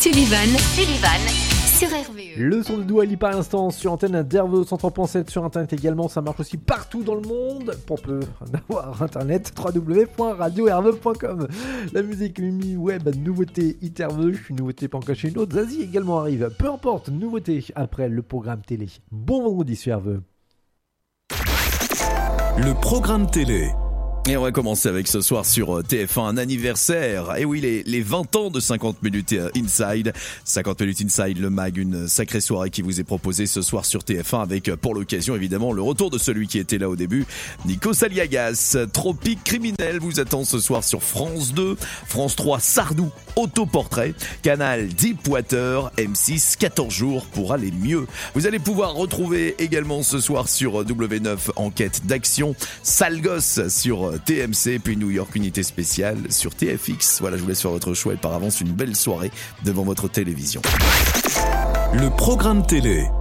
Sullivan sur RVE. Le son de Dua Lipa à l'instant sur antenne d'RVE 103.7 sur internet également, ça marche aussi partout dans le monde pour peu d'avoir internet, www.radio-rve.com. La musique Mimi Web, nouveauté Hit RVE, nouveauté pas encore chez une autre, Zazie également arrive, peu importe, nouveauté après le programme télé. Bon vendredi sur RVE. Le programme télé. Et on va commencer avec ce soir sur TF1 un anniversaire. Et oui, les 20 ans de 50 minutes Inside. 50 minutes Inside, le mag, une sacrée soirée qui vous est proposée ce soir sur TF1 avec pour l'occasion évidemment le retour de celui qui était là au début, Nikos Aliagas. Tropique criminel vous attend ce soir sur France 2, France 3 Sardou, autoportrait, Canal Deepwater, M6 14 jours pour aller mieux. Vous allez pouvoir retrouver également ce soir sur W9 enquête d'action, Sale gosse sur TMC, puis New York unité spéciale sur TFX. Voilà, je vous laisse faire votre choix et par avance une belle soirée devant votre télévision. Le programme télé.